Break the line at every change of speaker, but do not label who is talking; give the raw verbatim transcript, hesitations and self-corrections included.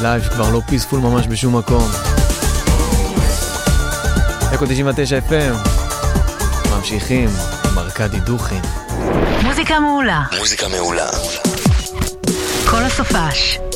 הלייב כבר לא פיספול ממש בשום מקום. אקו תשעים ותשע אף אם ממשיכים עם ארקדי דוכין.
מוזיקה מעולה.
מוזיקה מעולה.
כל הסופש